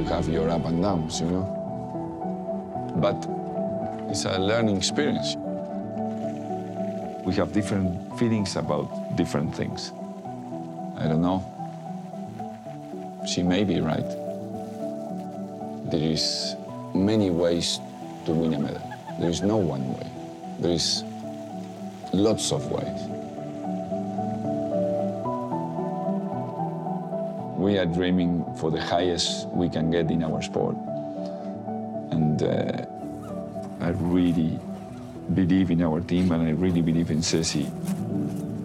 have your up and downs, you know? But it's a learning experience. We have different feelings about different things. I don't know. She may be right. There is many ways to win a medal. There is no one way. There is lots of ways. We are dreaming for the highest we can get in our sport. And I really believe in our team, and I really believe in Ceci.